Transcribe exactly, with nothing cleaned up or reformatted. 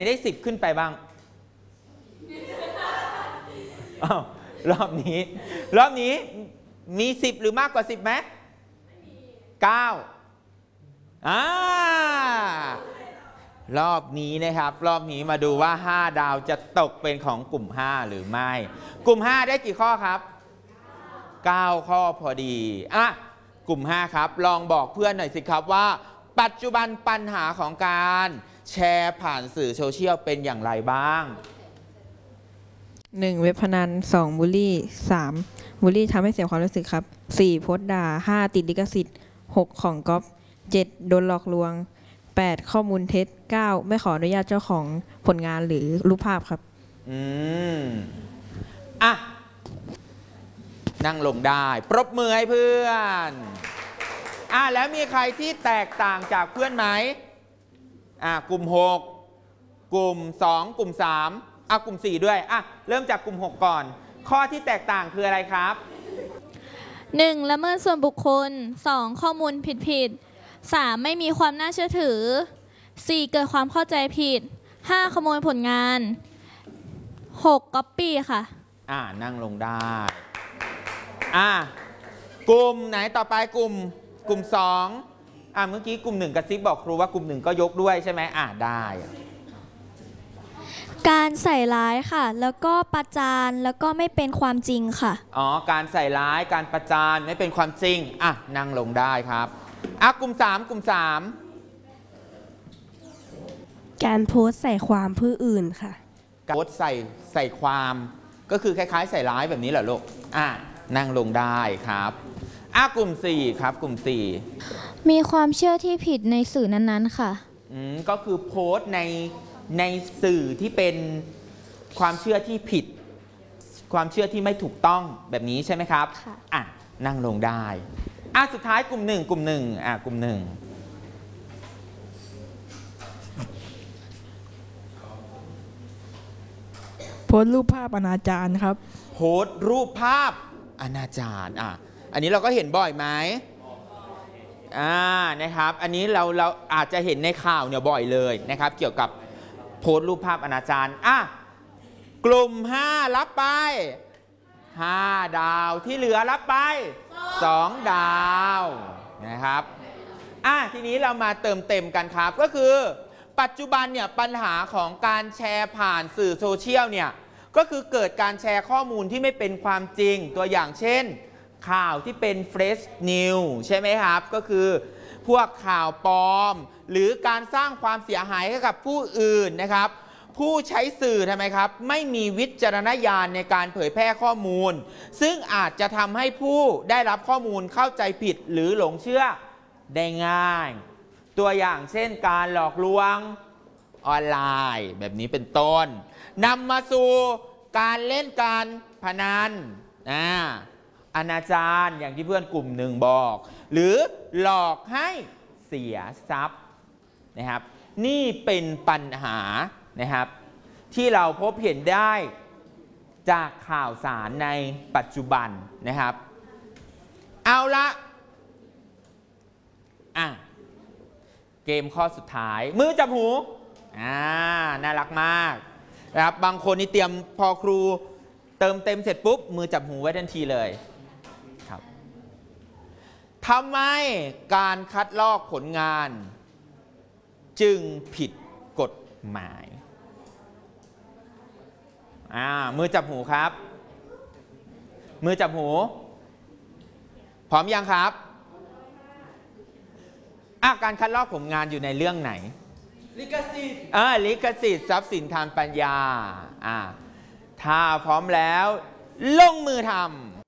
ได้สิบขึ้นไปบ้างอ้าวรอบนี้รอบนี้มีสิบหรือมากกว่าสิบไหมเก้าอ่ารอบนี้นะครับรอบนี้มาดูว่าห้าดาวจะตกเป็นของกลุ่มห้าหรือไม่กลุ่มห้าได้กี่ข้อครับเก้าข้อพอดีอ่ะกลุ่มห้าครับลองบอกเพื่อนหน่อยสิครับว่าปัจจุบันปัญหาของการแชร์ผ่านสื่อโซเชียลเป็นอย่างไรบ้างหนึ่ง เว็บพนัน สอง บูลลี่ สาม บูลลี่ทำให้เสียความรู้สึกครับ สี่ โพสต์ด่า ห้า ติดลิขสิทธิ์ หก ของก๊อป เจ็ด โดนหลอกลวง แปด ข้อมูลเท็จ เก้า ไม่ขออนุญาตเจ้าของผลงานหรือรูปภาพครับอืมอ่ะนั่งลงได้ปรบมือให้เพื่อนอ่ะแล้วมีใครที่แตกต่างจากเพื่อนไหมอ่ะกลุ่มหกกลุ่มสองกลุ่มสามอ่ะกลุ่มสี่ด้วยอ่ะเริ่มจากกลุ่มหกก่อนข้อที่แตกต่างคืออะไรครับหนึ่งละเมิดส่วนบุคคล สอง ข้อมูลผิดผิด สาม ไม่มีความน่าเชื่อถือ สี่ เกิดความเข้าใจผิด ห้า ขโมยผลงาน หก ก๊อปปี้ค่ะอ่านั่งลงได้อ่ากลุ่มไหนต่อไปกลุ่มกลุ่มสองอ่าเมื่อกี้กลุ่มหนึ่งกระซิบบอกครูว่ากลุ่มหนึ่งก็ยกด้วยใช่ไหมอ่าได้การใส่ร้ายค่ะแล้วก็ประจานแล้วก็ไม่เป็นความจริงค่ะอ๋อการใส่ร้ายการประจานไม่เป็นความจริงอ่ะนั่งลงได้ครับอ่ะกลุ่มสามกลุ่มสามการโพสต์ใส่ความผู้อื่นค่ะการโพสต์ใส่ใส่ความก็คือคล้ายๆใส่ร้ายแบบนี้เหรอลูกอ่ะนั่งลงได้ครับอ่ะกลุ่มสี่ครับกลุ่มสี่มีความเชื่อที่ผิดในสื่อนั้นๆค่ะอืมก็คือโพสต์ในในสื่อที่เป็นความเชื่อที่ผิดความเชื่อที่ไม่ถูกต้องแบบนี้ใช่ไหมครับค่ะอ่ะนั่งลงได้อ่ะสุดท้ายกลุ่มหนึ่งกลุ่มหนึ่งอ่ะกลุ่มหนึ่งโพสต์รูปภาพอนาจารครับโพสต์รูปภาพอนาจารอ่ะอันนี้เราก็เห็นบ่อยไหมอ่านะครับอันนี้เราเราอาจจะเห็นในข่าวเนี่ยบ่อยเลยนะครับเกี่ยวกับโพสต์รูปภาพอนาจารอ่ะกลุ่มห้ารับไปห้าดาวที่เหลือรับไปสองดาวนะครับอ่ะทีนี้เรามาเติมเต็มกันครับก็คือปัจจุบันเนี่ยปัญหาของการแชร์ผ่านสื่อโซเชียลเนี่ยก็คือเกิดการแชร์ข้อมูลที่ไม่เป็นความจริงตัวอย่างเช่นข่าวที่เป็นเฟรชนิวใช่ไหมครับก็คือพวกข่าวปลอมหรือการสร้างความเสียหายให้กับผู้อื่นนะครับผู้ใช้สื่อทำไมครับไม่มีวิจารณญาณในการเผยแพร่ข้อมูลซึ่งอาจจะทำให้ผู้ได้รับข้อมูลเข้าใจผิดหรือหลงเชื่อได้ง่ายตัวอย่างเช่นการหลอกลวงออนไลน์แบบนี้เป็นต้นนำมาสู่การเล่นการพนันอ่าอนาจารอย่างที่เพื่อนกลุ่มหนึ่งบอกหรือหลอกให้เสียทรัพย์นะครับนี่เป็นปัญหานะครับที่เราพบเห็นได้จากข่าวสารในปัจจุบันนะครับเอาละอ่ะเกมข้อสุดท้ายมือจับหูอ่าน่ารักมากนะครับบางคนนี่เตรียมพอครูเติมเต็มเสร็จปุ๊บมือจับหูไว้ทันทีเลยครับทำไมการคัดลอกผลงานจึงผิดกฎหมายอ่ามือจับหูครับมือจับหูพร้อมยังครับอ่ะการคัดลอกผลงานอยู่ในเรื่องไหนลิขสิทธิ์อ่าลิขสิทธิ์ทรัพย์สินทางปัญญาอ่าถ้าพร้อมแล้วลงมือทำ